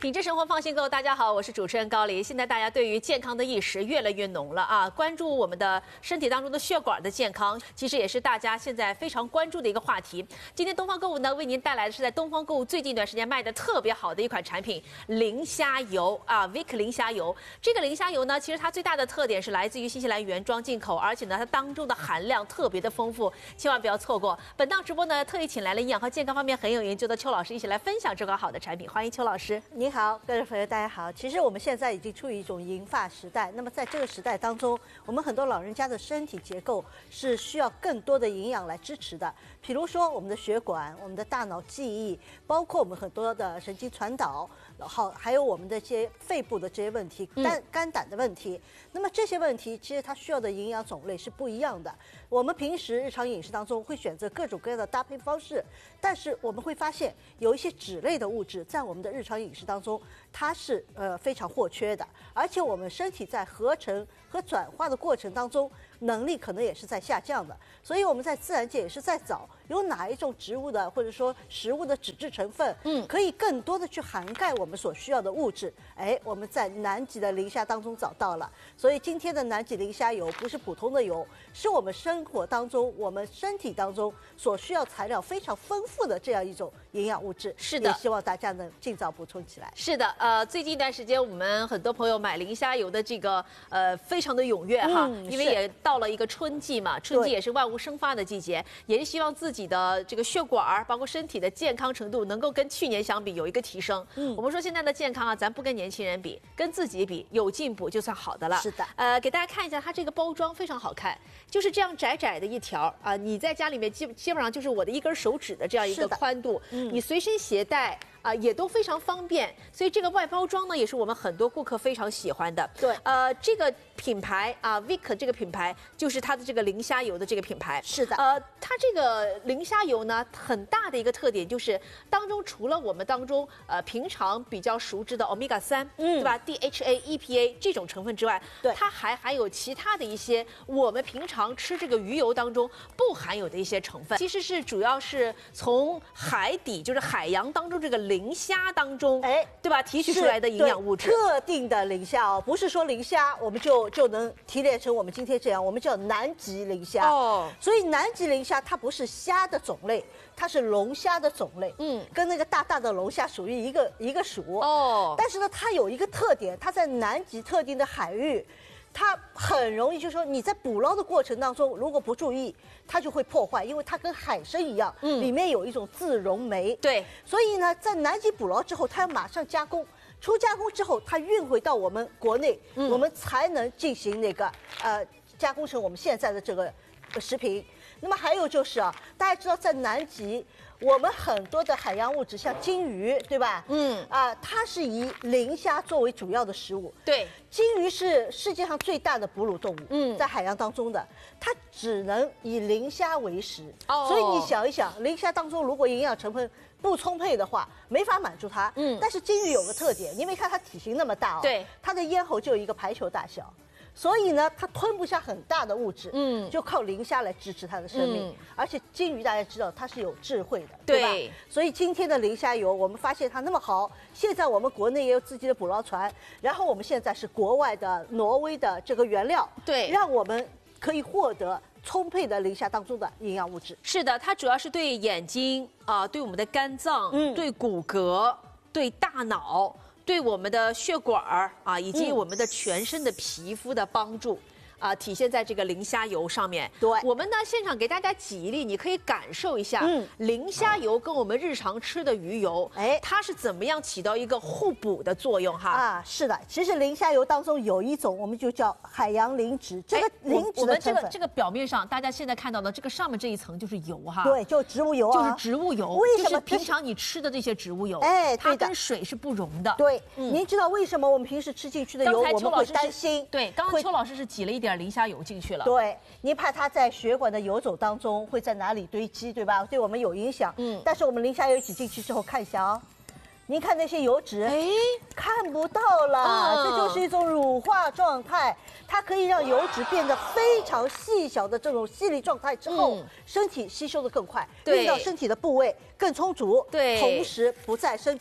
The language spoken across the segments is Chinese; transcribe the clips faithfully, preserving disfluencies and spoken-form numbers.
品质生活放心购，大家好，我是主持人高黎。现在大家对于健康的意识越来越浓了啊，关注我们的身体当中的血管的健康，其实也是大家现在非常关注的一个话题。今天东方购物呢，为您带来的是在东方购物最近一段时间卖的特别好的一款产品——磷虾油啊 ，Vic 磷虾油。这个磷虾油呢，其实它最大的特点是来自于新西兰原装进口，而且呢，它当中的含量特别的丰富，千万不要错过。本档直播呢，特意请来了营养和健康方面很有研究的邱老师，一起来分享这款好的产品。欢迎邱老师。 您好，各位朋友，大家好。其实我们现在已经处于一种银发时代，那么在这个时代当中，我们很多老人家的身体结构是需要更多的营养来支持的。比如说我们的血管、我们的大脑记忆，包括我们很多的神经传导，好，还有我们的这些肺部的这些问题、肝肝胆的问题。那么这些问题其实它需要的营养种类是不一样的。我们平时日常饮食当中会选择各种各样的搭配方式，但是我们会发现有一些脂类的物质在我们的日常饮食当中，它是呃非常或缺的，而且我们身体在合成和转化的过程当中，能力可能也是在下降的。所以我们在自然界也是在找有哪一种植物的或者说食物的脂质成分，嗯，可以更多的去涵盖我们所需要的物质。哎，我们在南极的磷虾当中找到了。所以今天的南极磷虾油不是普通的油，是我们生活当中我们身体当中所需要材料非常丰富的这样一种营养物质。 是的， 也希望大家能尽早补充起来。 是的，呃，最近一段时间我们很多朋友买磷虾油的这个呃非常的踊跃哈，嗯、因为也到了一个春季嘛，春季也是万物生发的季节，也是希望自己的这个血管包括身体的健康程度能够跟去年相比有一个提升。嗯，我们说现在的健康啊，咱不跟年轻人比，跟自己比，有进步就算好的了。 是的， 呃，给大家看一下它这个包装非常好看，就是这样窄窄的一条啊、呃，你在家里面基基本上就是我的一根手指的这样一个宽度，嗯、你随身携带。啊、呃，也都非常方便，所以这个外包装呢，也是我们很多顾客非常喜欢的。 对， 呃，这个品牌啊 ，Vic 这个品牌就是它的这个磷虾油的这个品牌。 是的， 呃，它这个磷虾油呢，很大的一个特点就是当中除了我们当中呃平常比较熟知的 欧米伽三，嗯，对吧 ？D H A、E P A 这种成分之外， 对， 它还含有其他的一些我们平常吃这个鱼油当中不含有的一些成分，其实是主要是从海底，就是海洋当中这个磷虾当中，哎，对吧？提取出来的营养物质， 特定的磷虾哦，不是说磷虾我们就就能提炼成我们今天这样，我们叫南极磷虾哦。所以南极磷虾它不是虾的种类，它是龙虾的种类，嗯，跟那个大大的龙虾属于一个一个属哦。但是呢，它有一个特点，它在南极特定的海域。它很容易，就是说你在捕捞的过程当中，如果不注意，它就会破坏，因为它跟海参一样，嗯，里面有一种自溶酶。 对， 所以呢，在南极捕捞之后，它要马上加工，出加工之后，它运回到我们国内，嗯、我们才能进行那个呃加工成我们现在的这个食品。那么还有就是啊，大家知道在南极。我们很多的海洋物质，像金鱼，对吧？嗯啊，它是以磷虾作为主要的食物。 对， 金鱼是世界上最大的哺乳动物，嗯，在海洋当中的，它只能以磷虾为食。哦，所以你想一想，磷虾当中如果营养成分不充沛的话，没法满足它。嗯，但是金鱼有个特点，你没看它体型那么大哦， 对， 它的咽喉就有一个排球大小。所以呢，它吞不下很大的物质，嗯，就靠磷虾来支持它的生命。嗯、而且金鱼大家知道它是有智慧的，对, 对吧？所以今天的磷虾油，我们发现它那么好，现在我们国内也有自己的捕捞船，然后我们现在是国外的挪威的这个原料， 对， 让我们可以获得充沛的磷虾当中的营养物质。 是的，它主要是对眼睛啊、呃，对我们的肝脏，嗯，对骨骼，对大脑。对我们的血管儿啊，以及我们的全身的皮肤的帮助。嗯啊，体现在这个磷虾油上面。 对， 我们呢现场给大家举一例，你可以感受一下，嗯，磷虾油跟我们日常吃的鱼油，哎，它是怎么样起到一个互补的作用哈？ 啊，是的，其实磷虾油当中有一种，我们就叫海洋磷脂，这个磷脂的成分， 我们这个这个表面上大家现在看到的这个上面这一层就是油哈， 对，就植物油啊， 就是植物油。 为什么？ 就是平常你吃的这些植物油， 哎， 它跟水是不溶的。 对，嗯、您知道为什么我们平时吃进去的油我们会担心？ 对，刚刚邱老师是挤了一点磷虾油进去。 对，你怕它在血管的游走当中会在哪里堆积，对吧？对我们有影响。嗯，但是我们磷虾油挤进去之后，看一下啊、哦，您看那些油脂，哎，看不到了，嗯、这就是一种乳化状态。它可以让油脂变得非常细小的这种细粒状态之后，嗯、身体吸收的更快，运到身体的部位更充足，对，同时不在身体里面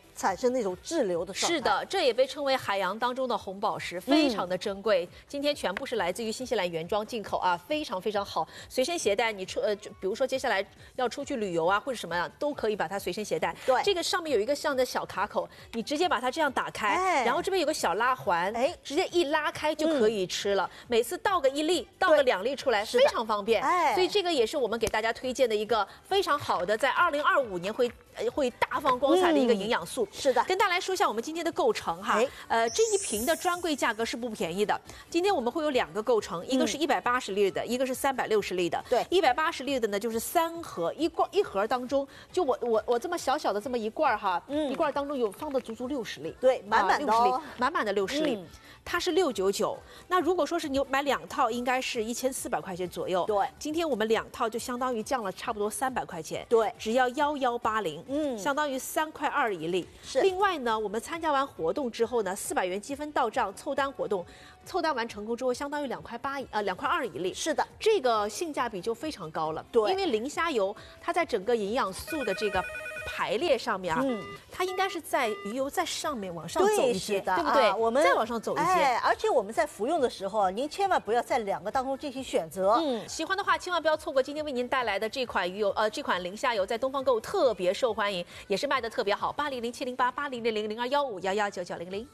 产生那种滞留的状态。 是的，这也被称为海洋当中的红宝石，非常的珍贵。嗯、今天全部是来自于新西兰原装进口啊，非常非常好，随身携带。你出呃，比如说接下来要出去旅游啊，或者什么样，都可以把它随身携带。 对， 这个上面有一个像的小卡口，你直接把它这样打开，哎、然后这边有个小拉环，哎，直接一拉开就可以吃了。嗯、每次倒个一粒，倒个两粒出来，非常方便。哎，所以这个也是我们给大家推荐的一个非常好的，在二零二五年会。会大放光彩的一个营养素， 嗯、是的。 跟大家来说一下我们今天的构成哈，呃，这一瓶的专柜价格是不便宜的。今天我们会有两个构成，一个是一百八十粒的，一个是三百六十粒的。 对， 一百八十粒的呢就是三盒，一罐一盒当中，就我我我这么小小的这么一罐哈，嗯，一罐当中有放的足足六十粒， 对，满满的、哦， 六十粒，满满的六十粒。嗯它是六九九，那如果说是你买两套，应该是一千四百块钱左右。 对， 今天我们两套就相当于降了差不多三百块钱。 对， 只要幺幺八零，嗯，相当于三块二一粒。 是。 另外呢，我们参加完活动之后呢，四百元积分到账凑单活动，凑单完成功之后，相当于两块八呃两块二一粒。 是的， 这个性价比就非常高了。 对， 因为磷虾油它在整个营养素的这个排列上面啊，嗯，它应该是在鱼油在上面往上走一些， 对, 对不对？ 啊、我们再往上走一些。 哎，而且我们在服用的时候，您千万不要在两个当中进行选择。 嗯，喜欢的话千万不要错过今天为您带来的这款鱼油，呃，这款磷虾油在东方购物特别受欢迎，也是卖的特别好。八零零七零八八零零零零二幺五幺幺九九零零。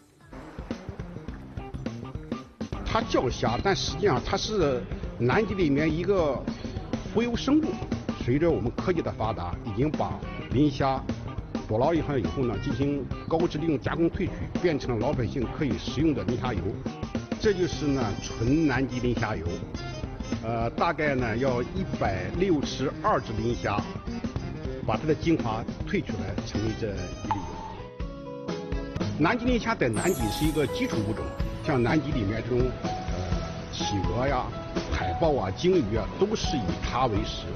它叫虾，但实际上它是南极里面一个浮游生物。随着我们科技的发达，已经把磷虾捕捞以后以后呢，进行高质利用加工萃取，变成了老百姓可以食用的磷虾油。这就是呢纯南极磷虾油，呃，大概呢要一百六十二只磷虾，把它的精华萃取来，成为这一粒油。南极磷虾在南极是一个基础物种，像南极里面这种呃企鹅呀、海豹啊、鲸鱼啊，都是以它为食。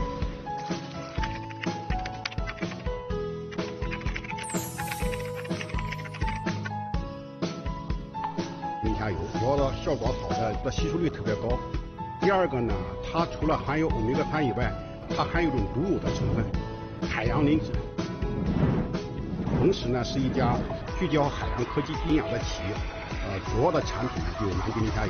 主要的效果好的，它吸收率特别高。第二个呢，它除了含有欧米伽三以外，它还有一种独有的成分——海洋磷脂。同时呢，是一家聚焦海洋科技营养的企业，呃，主要的产品就有南极磷虾油。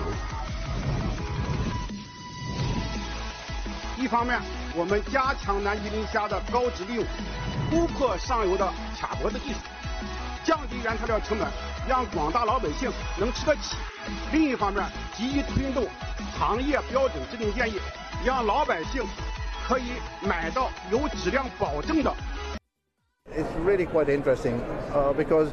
一方面，我们加强南极磷虾的高质利用，突破上游的卡脖子技术，降低原材料成本，让广大老百姓能吃得起。另一方面，积极推动行业标准制定建议，让老百姓可以买到有质量保证的。 It's really quite interesting uh, because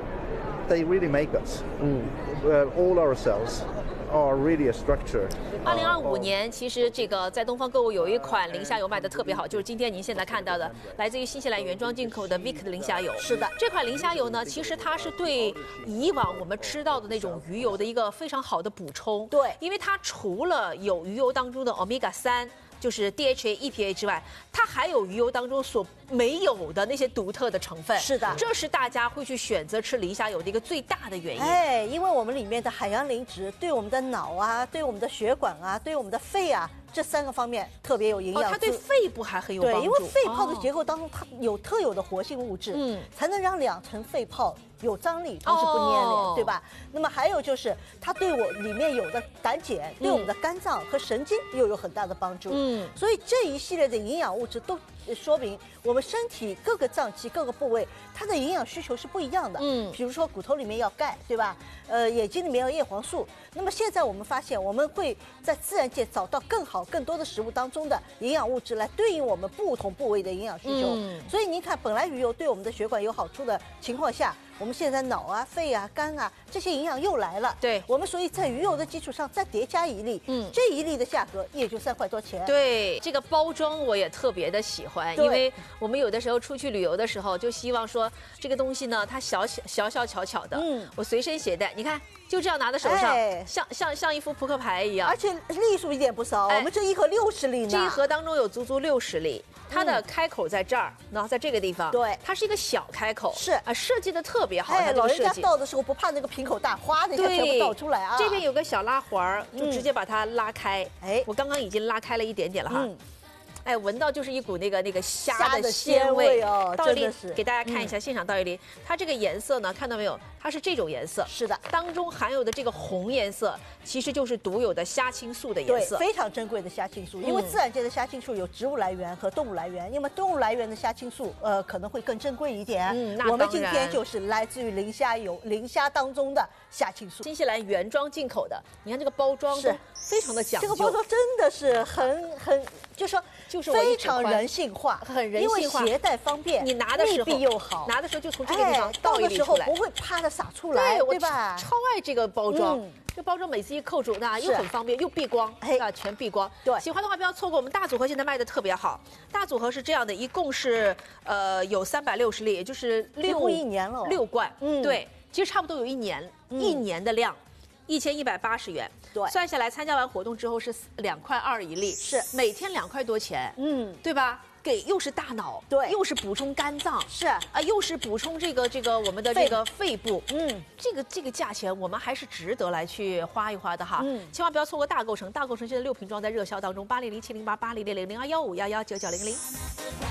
they really make us. Mm. Uh, all our cells are really a structure. 二零二五年，其实这个在东方购物有一款磷虾油卖的特别好，就是今天您现在看到的，来自于新西兰原装进口的 Vic 的磷虾油。 是的， 这款磷虾油呢，其实它是对以往我们吃到的那种鱼油的一个非常好的补充。 对， 因为它除了有鱼油当中的 欧米伽三。就是 D H A、E P A 之外，它还有鱼油当中所没有的那些独特的成分。 是的， 这是大家会去选择吃磷虾油的一个最大的原因。 哎，因为我们里面的海洋磷脂对我们的脑啊、对我们的血管啊、对我们的肺啊这三个方面特别有营养。 哦，它对肺部还很有帮助。 对，因为肺泡的结构当中，它有特有的活性物质，嗯，才能让两层肺泡有张力，同时不粘连，哦、对吧？那么还有就是它对我里面有的胆碱，对我们的肝脏和神经又有很大的帮助。嗯，所以这一系列的营养物质都说明我们身体各个脏器、各个部位它的营养需求是不一样的。嗯，比如说骨头里面要钙，对吧？呃，眼睛里面要叶黄素。那么现在我们发现，我们会在自然界找到更好、更多的食物当中的营养物质来对应我们不同部位的营养需求。嗯，所以您看，本来鱼油对我们的血管有好处的情况下，我们现在脑啊、肺啊、肝啊这些营养又来了。 对， 我们所以在鱼油的基础上再叠加一粒，嗯，这一粒的价格也就三块多钱。 对，这个包装我也特别的喜欢，因为我们有的时候出去旅游的时候，就希望说这个东西呢，它小小小小巧巧的，嗯，我随身携带。你看，就这样拿在手上，哎、像像像一副扑克牌一样， 而且粒数一点不少。哎、我们这一盒六十粒呢， 这一盒当中有足足六十粒。它的开口在这儿，然后在这个地方， 对， 它是一个小开口， 是啊，设计的特别好。 哎，老人家倒的时候不怕那个瓶口大，哗的一下全部倒出来啊。 这边有个小拉环，就直接把它拉开。哎，我刚刚已经拉开了一点点了哈。 哎，闻到就是一股那个那个虾的虾的鲜鲜味味哦倒立真的是给大家看一下现场倒立梨，它这个颜色呢，看到没有？它是这种颜色， 是的， 当中含有的这个红颜色，其实就是独有的虾青素的颜对， 色。 非常珍贵的虾青素，因为嗯自然界的虾青素有植物来源和动物来源，因为动物来源的虾青素，呃，可能会更珍贵一点。 嗯那我们今当然天就是来自于磷虾油、磷虾当中的虾青素。 新西兰原装进口的，你看这个包装是都非常的讲究。 这个包装真的是很很，就说就是我一非指宽常人性化， 很人性化因为携带方便， 你拿的时候密闭又好， 拿的时候就从这个地方哎倒倒的时候一粒出来。 不会啪的洒出来， 对，我对吧？ 超爱这个包装。 嗯这包装每次一扣住，那又是很方便，又避光， 哎啊，全避光。 对喜欢的话不要错过，我们大组合现在卖的特别好。大组合是这样的，一共是呃有三百六十粒，也就是几六乎一年了六罐。 嗯对，其实差不多有一年，一年的量。一千一百八十元， 对算下来参加完活动之后是两块二一粒， 是每天两块多钱， 嗯， 对吧？给又是大脑， 对又是补充肝脏， 是啊，又是补充这个这个我们的这个肺部， 嗯， 这个这个价钱我们还是值得来去花一花的哈， 嗯千万不要错过大购城，大购城现在六瓶装在热销当中，八零零七零八八零零零零二幺五幺幺九九零零。